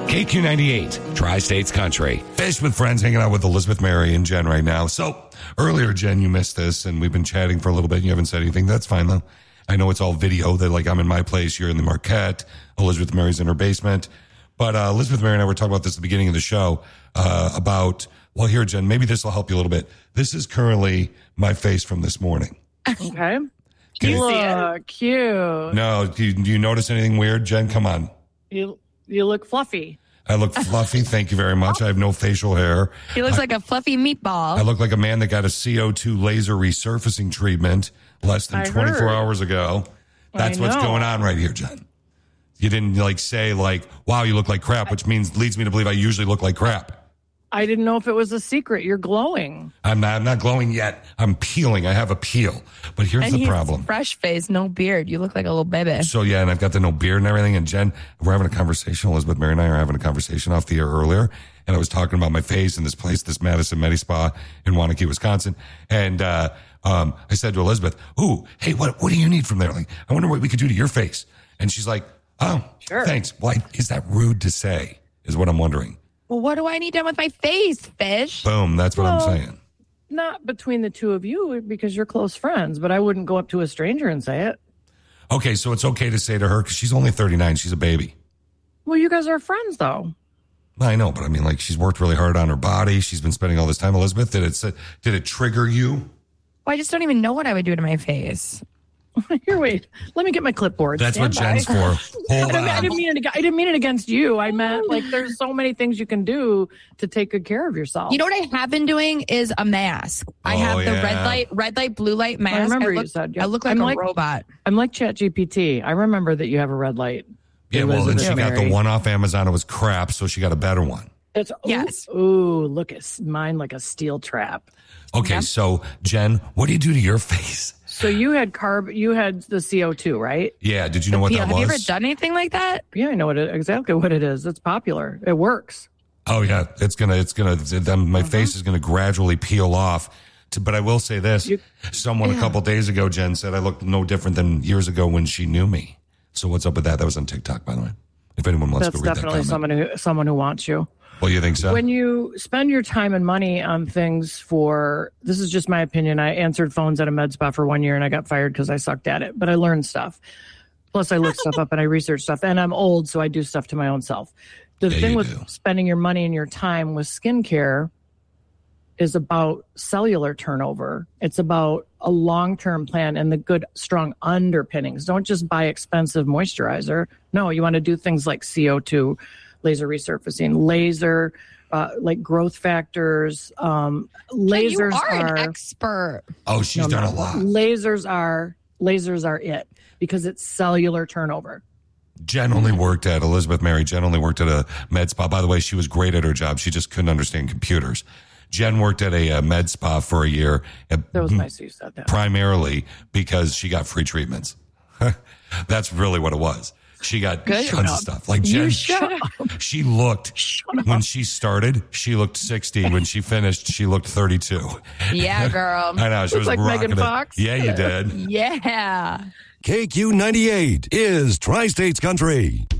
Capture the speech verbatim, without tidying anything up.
K Q ninety-eight, Tri-States Country. Fish with Friends, hanging out with Elizabeth, Mary, and Jen right now. So, earlier, Jen, you missed this, and we've been chatting for a little bit, and you haven't said anything. That's fine, though. I know it's all video. That like, I'm in my place, you're in the Marquette, Elizabeth Mary's in her basement. But uh, Elizabeth Mary and I were talking about this at the beginning of the show, uh, about, well, here, Jen, maybe this will help you a little bit. This is currently my face from this morning. Okay. Okay. Look, cute. No, do you, do you notice anything weird, Jen? Come on. You you look fluffy. I look fluffy. Thank you very much. I have no facial hair. He looks I, like a fluffy meatball. I look like a man that got a C O two laser resurfacing treatment less than I twenty-four heard. hours ago. That's I what's know. going on right here, Jen. You didn't like say like, wow, you look like crap, which means leads me to believe I usually look like crap. I didn't know if it was a secret. You're glowing. I'm not, I'm not glowing yet. I'm peeling. I have a peel. But here's and the he's problem. fresh face, no beard. You look like a little baby. So, yeah, and I've got the no beard and everything. And Jen, we're having a conversation. Elizabeth, Mary, and I are having a conversation off the air earlier. And I was talking about my face in this place, this Madison Medi Spa in Wanakee, Wisconsin. And uh, um, I said to Elizabeth, ooh, hey, what what do you need from there? Like, I wonder what we could do to your face. And she's like, oh, Sure. thanks. Why is that rude to say, is what I'm wondering. Well, what do I need done with my face, Fish? Boom, that's what Well, I'm saying. Not between the two of you because you're close friends, but I wouldn't go up to a stranger and say it. Okay, so it's okay to say to her, because she's only thirty-nine. She's a baby. Well, you guys are friends, though. I know, but I mean, like, she's worked really hard on her body. She's been spending all this time. Elizabeth, did it did it trigger you? Well, I just don't even know what I would do to my face. Here, wait. Let me get my clipboard. That's Stand what by. Jen's for. I Hold didn't, I on. didn't mean it. I didn't mean it against you. I meant like there's so many things you can do to take good care of yourself. You know what I have been doing is a mask. I Oh, have the yeah. red light, red light, blue light mask. I remember look, you said. Yep. I look like I'm a like, robot. I'm like ChatGPT. I remember that you have a red light. Yeah, well, then she Elizabeth got the Mary. one off Amazon. It was crap, so she got a better one. It's, Yes. Ooh, ooh, look at mine like a steel trap. Okay, Yep. so, Jen, what do you do to your face? So you had carb. You had the C O two, right? Yeah, did you know what Yeah, that have was? you ever done anything like that? Yeah, I know what it, exactly what it is. It's popular. It works. Oh, yeah, it's going to, it's going to, then my face is going to gradually peel off. To, but I will say this. You- Someone a couple days ago, Jen, said I looked no different than years ago when she knew me. So what's up with that? That was on TikTok, by the way. If anyone wants That's to read that definitely comment. someone who someone who wants you. Well, you think so? When you spend your time and money on things for, this is just my opinion. I answered phones at a med spa for one year and I got fired because I sucked at it, but I learned stuff. Plus I look stuff up and I research stuff, and I'm old, so I do stuff to my own self. The Yeah, thing you with do. spending your money and your time with skincare is about cellular turnover. It's about a long-term plan and the good, strong underpinnings. Don't just buy expensive moisturizer. No, you want to do things like C O two, laser resurfacing, laser, uh, like growth factors. Um, lasers you are, are, an expert. oh, she's no, done no, a lot. Lasers are lasers are it because it's cellular turnover. Jen only worked at Elizabeth Mary. Jen only worked at a med spa. By the way, she was great at her job. She just couldn't understand computers. Jen worked at a, uh med spa for a year. At, That was nice you said that. primarily because she got free treatments. That's really what it was. She got Good. tons of up. stuff. Like You Jen, shut she looked, when she started, she looked sixty. When she finished, she looked thirty-two. Yeah, girl. I know. She was like rocking Megan it. Fox. Yeah, you did. Yeah. K Q ninety-eight is Tri-States Country.